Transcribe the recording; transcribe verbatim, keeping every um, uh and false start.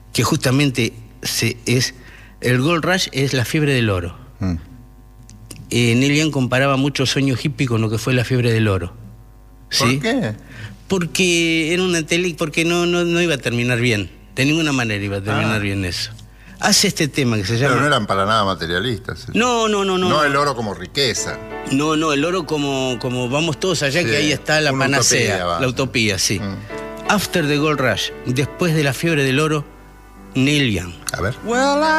que justamente se, es el Gold Rush es la fiebre del oro. Mm. Eh, Neil Young comparaba mucho Sueño Hippie con lo que fue la fiebre del oro. ¿Sí? ¿Por qué? Porque era una tele, porque no, no, no iba a terminar bien. De ninguna manera iba a terminar ah. bien eso. Hace este tema que se llama... Pero no eran para nada materialistas. No, no, no, no. No el oro como riqueza. No, no, el oro como, como vamos todos allá, sí, que ahí está la panacea, utopía, la utopía, sí. Mm. After the Gold Rush, después de la fiebre del oro, Neil Young. A ver. Well,